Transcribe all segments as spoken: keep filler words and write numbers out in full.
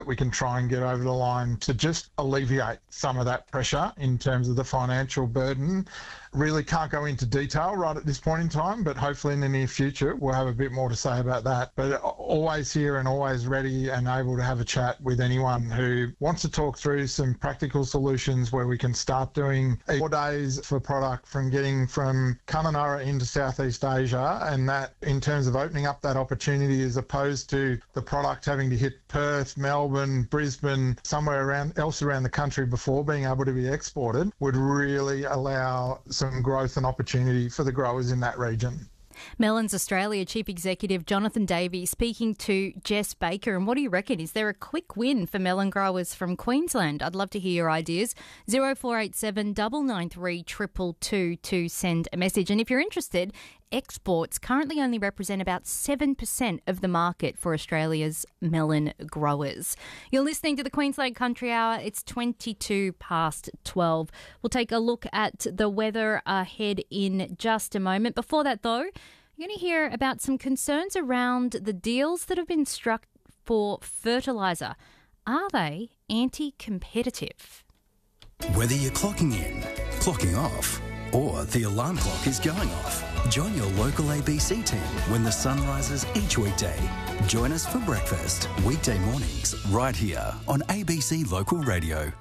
we can try and get over the line to just alleviate some of that pressure in terms of the financial burden. Really can't go into detail right at this point in time, but hopefully in the near future we'll have a bit more to say about that. But always here and always ready and able to have a chat with anyone who wants to talk through some practical solutions where we can start doing four days for product from getting from Kununurra into Southeast Asia, and that in terms of opening up that opportunity as opposed to the product having to hit Perth, Melbourne, Brisbane, somewhere around else around the country before being able to be exported, would really allow some growth and opportunity for the growers in that region. Melons Australia Chief Executive Jonathan Davey speaking to Jess Baker. And what do you reckon? Is there a quick win for melon growers from Queensland? I'd love to hear your ideas. zero four eight seven nine nine three two two two to send a message. And if you're interested, exports currently only represent about seven percent of the market for Australia's melon growers. You're listening to the Queensland Country Hour. It's twenty-two past twelve. We'll take a look at the weather ahead in just a moment. Before that, though, you're going to hear about some concerns around the deals that have been struck for fertiliser. Are they anti-competitive? Whether you're clocking in, clocking off, or the alarm clock is going off, join your local A B C team when the sun rises each weekday. Join us for breakfast, weekday mornings, right here on A B C Local Radio.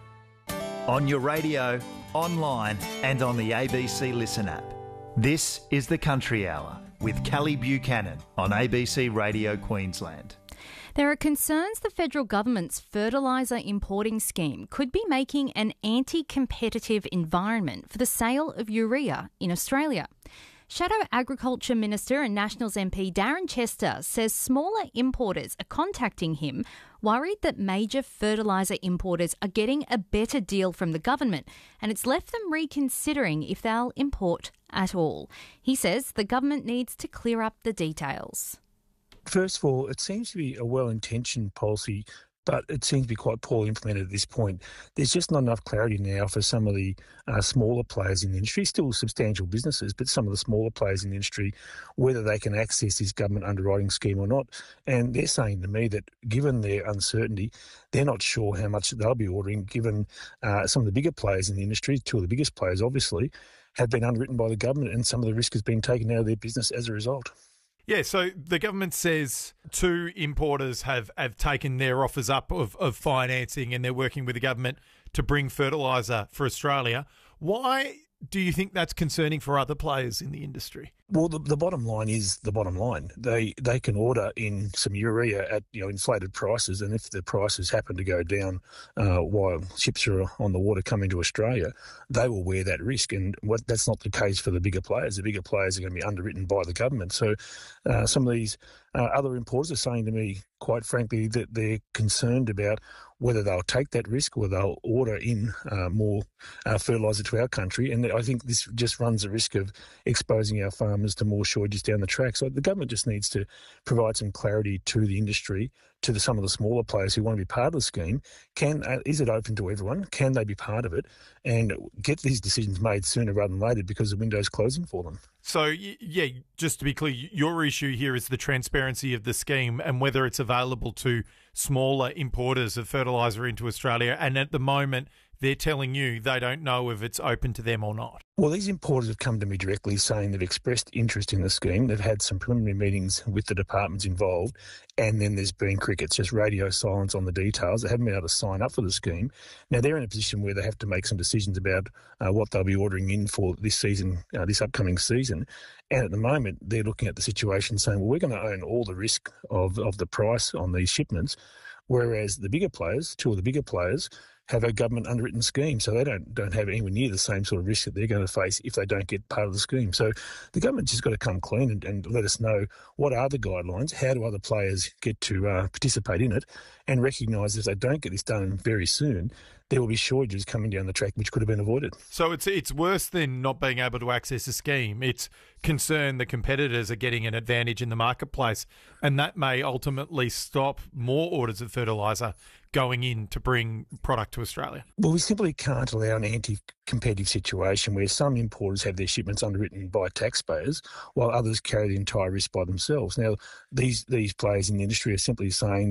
On your radio, online and on the A B C Listen app. This is the Country Hour with Kelly Buchanan on A B C Radio Queensland. There are concerns the federal government's fertiliser importing scheme could be making an anti-competitive environment for the sale of urea in Australia. Shadow Agriculture Minister and Nationals M P Darren Chester says smaller importers are contacting him worried that major fertiliser importers are getting a better deal from the government, and it's left them reconsidering if they'll import at all. He says the government needs to clear up the details. First of all, it seems to be a well-intentioned policy, but it seems to be quite poorly implemented at this point. There's just not enough clarity now for some of the uh, smaller players in the industry, still substantial businesses, but some of the smaller players in the industry, whether they can access this government underwriting scheme or not. And they're saying to me that given their uncertainty, they're not sure how much they'll be ordering, given uh, some of the bigger players in the industry, two of the biggest players obviously, have been underwritten by the government, and some of the risk has been taken out of their business as a result. Yeah, so the government says two importers have, have taken their offers up of, of financing, and they're working with the government to bring fertiliser for Australia. Why do you think that's concerning for other players in the industry? Well, the, the bottom line is the bottom line. They they can order in some urea at you know inflated prices, and if the prices happen to go down uh, while ships are on the water coming to Australia, they will wear that risk. And what, that's not the case for the bigger players. The bigger players are going to be underwritten by the government. So uh, some of these uh, other importers are saying to me, quite frankly, that they're concerned about whether they'll take that risk or they'll order in uh, more uh, fertiliser to our country. And I think this just runs the risk of exposing our farmers to more shortages down the track. So the government just needs to provide some clarity to the industry, to the, some of the smaller players who want to be part of the scheme. Can uh, is it open to everyone? Can they be part of it? And get these decisions made sooner rather than later, because the window's closing for them. So, yeah, just to be clear, your issue here is the transparency of the scheme and whether it's available to smaller importers of fertiliser into Australia. And at the moment, they're telling you they don't know if it's open to them or not. Well, these importers have come to me directly saying they've expressed interest in the scheme. They've had some preliminary meetings with the departments involved, and then there's been crickets, just radio silence on the details. They haven't been able to sign up for the scheme. Now, they're in a position where they have to make some decisions about uh, what they'll be ordering in for this season, uh, this upcoming season. And at the moment, they're looking at the situation saying, well, we're going to own all the risk of, of the price on these shipments, whereas the bigger players, two of the bigger players, have a government underwritten scheme, so they don't don't have anywhere near the same sort of risk that they're going to face if they don't get part of the scheme. So the government's just got to come clean and, and let us know what are the guidelines, how do other players get to uh, participate in it, and recognise if they don't get this done very soon, there will be shortages coming down the track which could have been avoided. So it's it's worse than not being able to access a scheme. It's concern the competitors are getting an advantage in the marketplace, and that may ultimately stop more orders of fertiliser going in to bring product to Australia. Well, we simply can't allow an anti-competitive situation where some importers have their shipments underwritten by taxpayers while others carry the entire risk by themselves. Now, these these players in the industry are simply saying that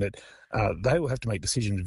uh, they will have to make decisions